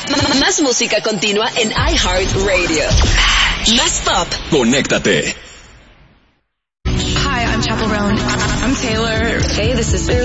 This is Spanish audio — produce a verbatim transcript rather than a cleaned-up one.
Más música continua en iHeartRadio. Más pop. Conéctate. Hi, I'm Chappell Roan. I'm Taylor. Hey, this is